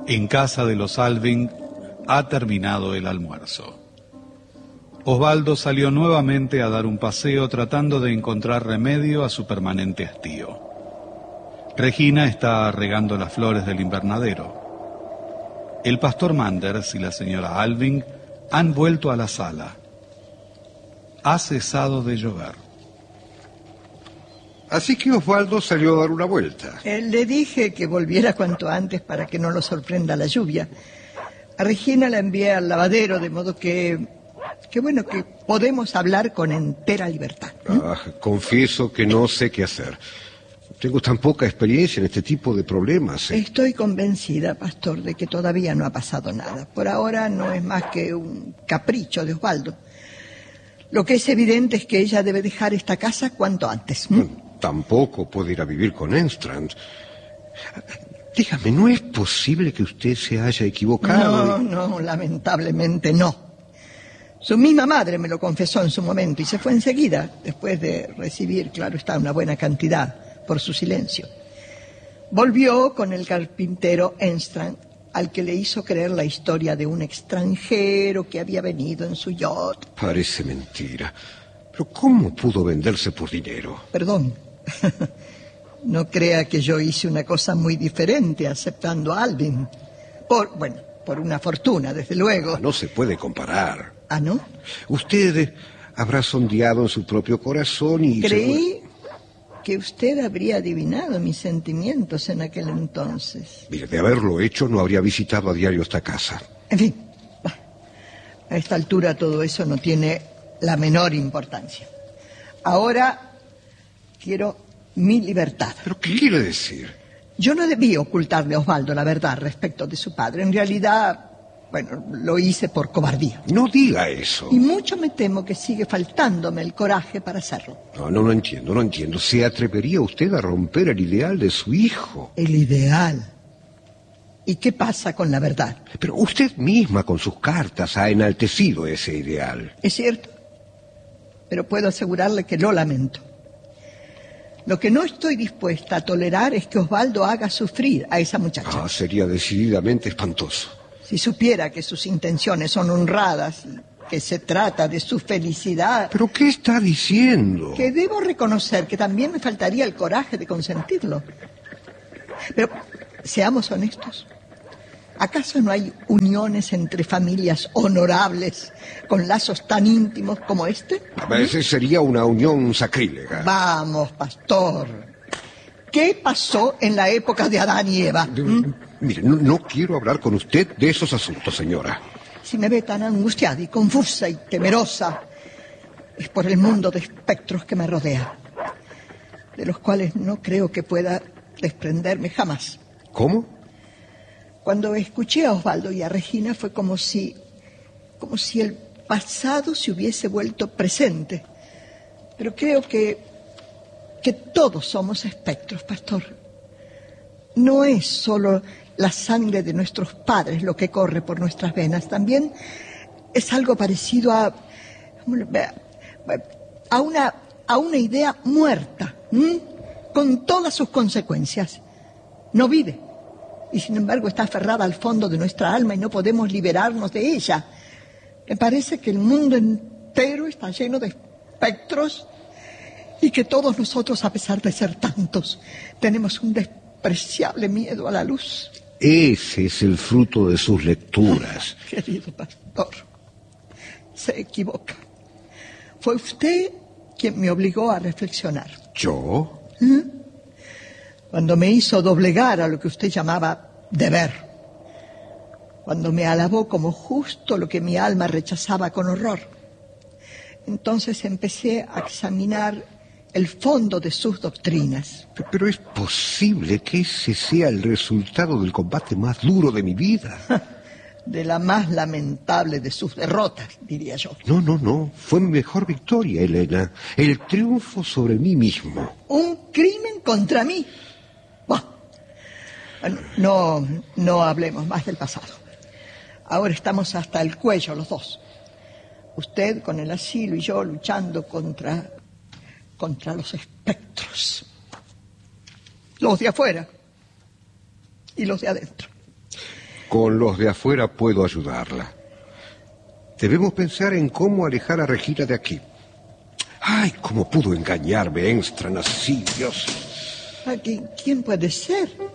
En casa de los Alving ha terminado el almuerzo. Osvaldo salió nuevamente a dar un paseo tratando de encontrar remedio a su permanente hastío. Regina está regando las flores del invernadero. El pastor Manders y la señora Alving han vuelto a la sala. Ha cesado de llover. Así que Osvaldo salió a dar una vuelta. Le dije que volviera cuanto antes para que no lo sorprenda la lluvia. A Regina la envié al lavadero, de modo que podemos hablar con entera libertad. Confieso que no sé qué hacer. Tengo tan poca experiencia en este tipo de problemas. Estoy convencida, pastor, de que todavía no ha pasado nada. Por ahora no es más que un capricho de Osvaldo. Lo que es evidente es que ella debe dejar esta casa cuanto antes. Tampoco puede ir a vivir con Engstrand. Dígame, ¿no es posible que usted se haya equivocado? No, lamentablemente no. Su misma madre me lo confesó en su momento y se fue enseguida, después de recibir, claro está, una buena cantidad por su silencio. Volvió con el carpintero Engstrand, al que le hizo creer la historia de un extranjero que había venido en su yacht. Parece mentira. ¿Pero cómo pudo venderse por dinero? Perdón. No crea que yo hice una cosa muy diferente aceptando a Alvin. Por una fortuna, desde luego. No se puede comparar. ¿Ah, no? Usted habrá sondeado en su propio corazón y... Creí que usted habría adivinado mis sentimientos en aquel entonces. Mire, de haberlo hecho no habría visitado a diario esta casa. En fin, a esta altura todo eso no tiene la menor importancia. Ahora quiero mi libertad. ¿Pero qué quiere decir? Yo no debí ocultarle a Osvaldo la verdad respecto de su padre. En realidad, lo hice por cobardía. No diga eso. Y mucho me temo que sigue faltándome el coraje para hacerlo. No entiendo. ¿Se atrevería usted a romper el ideal de su hijo? ¿El ideal? ¿Y qué pasa con la verdad? Pero usted misma con sus cartas ha enaltecido ese ideal. Es cierto, pero puedo asegurarle que lo lamento. Lo que no estoy dispuesta a tolerar es que Osvaldo haga sufrir a esa muchacha. Sería decididamente espantoso. Si supiera que sus intenciones son honradas y que se trata de su felicidad... ¿Pero qué está diciendo? Que debo reconocer que también me faltaría el coraje de consentirlo. Pero seamos honestos. ¿Acaso no hay uniones entre familias honorables con lazos tan íntimos como este? Esa sería una unión sacrílega. Vamos, pastor. ¿Qué pasó en la época de Adán y Eva? Mire, no quiero hablar con usted de esos asuntos, señora. Si me ve tan angustiada y confusa y temerosa, es por el mundo de espectros que me rodea, de los cuales no creo que pueda desprenderme jamás. ¿Cómo? Cuando escuché a Osvaldo y a Regina fue como si el pasado se hubiese vuelto presente. Pero creo que todos somos espectros, pastor. No es solo la sangre de nuestros padres lo que corre por nuestras venas. También es algo parecido a una idea muerta, con todas sus consecuencias. No vive. Y sin embargo está aferrada al fondo de nuestra alma y no podemos liberarnos de ella. Me parece que el mundo entero está lleno de espectros y que todos nosotros, a pesar de ser tantos, tenemos un despreciable miedo a la luz. Ese es el fruto de sus lecturas. Querido pastor, se equivoca. Fue usted quien me obligó a reflexionar. ¿Yo? Cuando me hizo doblegar a lo que usted llamaba deber. Cuando me alabó como justo lo que mi alma rechazaba con horror. Entonces empecé a examinar el fondo de sus doctrinas. Pero es posible que ese sea el resultado del combate más duro de mi vida. De la más lamentable de sus derrotas, diría yo. No. Fue mi mejor victoria, Elena. El triunfo sobre mí mismo. Un crimen contra mí. No hablemos más del pasado. Ahora estamos hasta el cuello los dos. Usted con el asilo y yo luchando contra los espectros. Los de afuera y los de adentro. Con los de afuera puedo ayudarla. Debemos pensar en cómo alejar a Regina de aquí. ¡Ay, cómo pudo engañarme Engstrand así, Dios! ¿Quién puede ser?